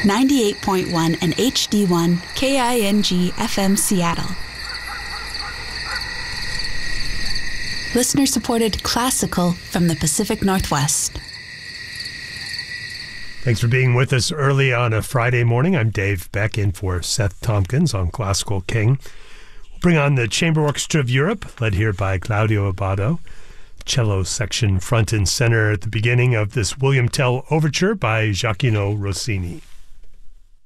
98.1 and HD1 KING FM Seattle. Listener-supported classical from the Pacific Northwest. Thanks for being with us early on a Friday morning. I'm Dave Beck in for Seth Tompkins on Classical King. We'll bring on the Chamber Orchestra of Europe, led here by Claudio Abbado. Cello section front and center at the beginning of this William Tell Overture by Gioacchino Rossini.